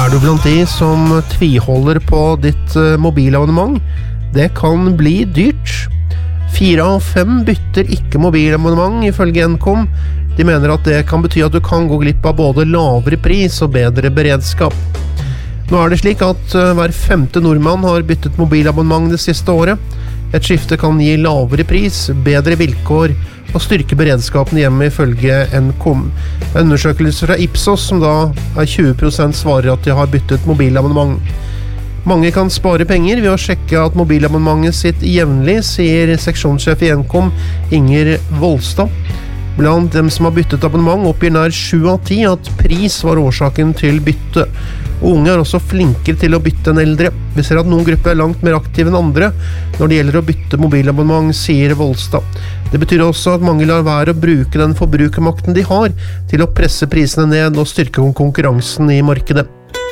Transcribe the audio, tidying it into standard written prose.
Du blant de som tviholder på ditt mobilabonnement? Det kan bli dyrt. 4 av 5 bytter ikke mobilabonnement ifølge Nkom. De mener at det kan bety at du kan gå glipp av både lavere pris og bedre beredskap. Nå det slik at hver 5. nordmann har byttet mobilabonnement det siste året. Et skifte kan gi lavere pris, bedre vilkår og styrke beredskapen hjemme ifølge Nkom. En undersøkelse fra Ipsos som da 20% svarer at de har byttet mobilabonnement. Mange kan spare penger ved å sjekke at mobilabonnementet sitt jevnlig, sier seksjonssjef i Nkom, Inger Volstad. Blant dem som har byttet abonnement oppgir nær 7 av 10 at pris var årsaken til bytte. Og unge også flinkere til å bytte enn eldre. Vi ser at noen grupper langt mer aktive enn andre når det gjelder å bytte mobilabonnement, sier Volstad. Det betyr også at mange lar være å bruke den forbrukermakten de har til å presse prisene ned og styrke konkurransen i markedet.